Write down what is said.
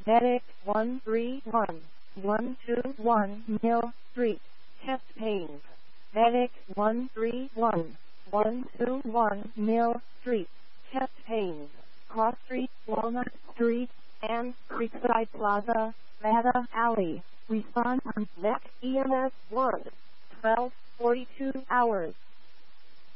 Medic 131, 121 Mill Street, chest pains. Medic 131, 121 Mill Street, chest pains. Cross Street, Walnut Street, and Creekside Plaza, Mata Alley. Respond on NEC EMS 1, 12:42 hours.